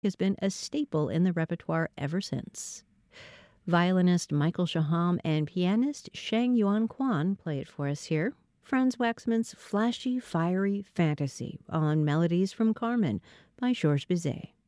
has been a staple in the repertoire ever since. Violinist Michael Shaham and pianist Sheng Yuan Kwan play it for us here. Franz Waxman's flashy, fiery fantasy on Melodies from Carmen by Georges Bizet.